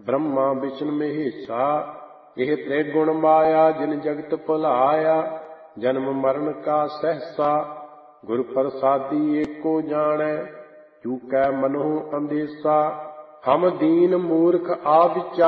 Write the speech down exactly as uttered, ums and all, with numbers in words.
ਬ੍ਰਹਮਾ ਵਿਸ਼ਨ ਮਹੇਸ਼ਾ। ਇਹ ਤ੍ਰਿਗੁਣ ਮਾਇਆ ਜਿਨ ਜਗਤ ਭੁਲਾਇਆ। ਜਨਮ ਮਰਨ ਕਾ ਸਹਿਸਾ ਗੁਰ ਪ੍ਰਸਾਦੀ ਏਕੋ ਜਾਣੈ। ਚੂਕੈ ਮਨਹੁ ਅੰਦੇਸਾ ਹਮ ਦੀਨ ਮੂਰਖ ਆ ਵਿਚਾਰ।